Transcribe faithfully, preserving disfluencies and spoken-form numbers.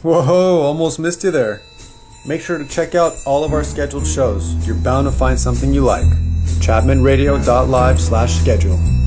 Whoa, almost missed you there. Make sure to check out all of our scheduled shows. You're bound to find something you like. chapman radio dot live slash schedule.